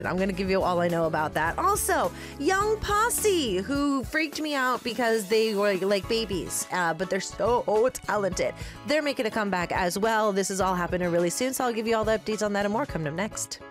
I'm going to give you all I know about that. Also, Young Posse, who freaked me out because they were like babies, but they're so talented. They're making a comeback as well. This is all happening really soon, so I'll give you all the updates on that and more coming up next.